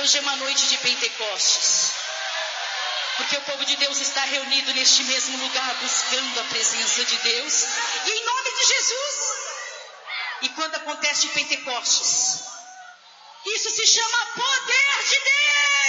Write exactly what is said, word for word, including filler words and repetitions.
hoje é uma noite de Pentecostes. Porque o povo de Deus está reunido neste mesmo lugar, buscando a presença de Deus. E em nome de Jesus. E quando acontece o Pentecostes, isso se chama poder de Deus.